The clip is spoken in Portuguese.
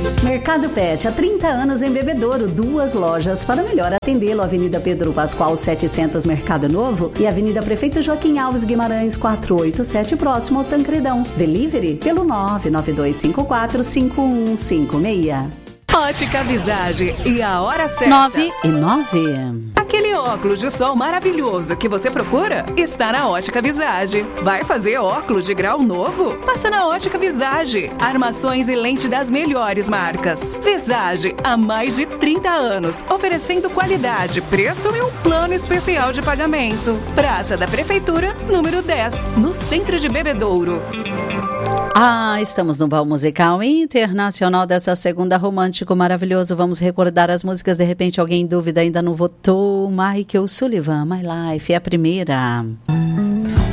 Mercado Pet, há 30 anos em Bebedouro, 2 lojas para melhor atendê-lo. Avenida Pedro Pascoal 700, Mercado Novo, e Avenida Prefeito Joaquim Alves Guimarães 487, próximo ao Tancredão. Delivery pelo 992545156. Ótica Visage e a hora certa. 9:09. Aquele óculos de sol maravilhoso que você procura está na Ótica Visage. Vai fazer óculos de grau novo? Passa na Ótica Visage. Armações e lente das melhores marcas. Visage, há mais de 30 anos, oferecendo qualidade, preço e um plano especial de pagamento. Praça da Prefeitura, número 10, no centro de Bebedouro. Estamos no Bal Musical Internacional dessa segunda, romântico, maravilhoso. Vamos recordar as músicas. De repente alguém em dúvida ainda não votou. Michael Sullivan, My Life, é a primeira.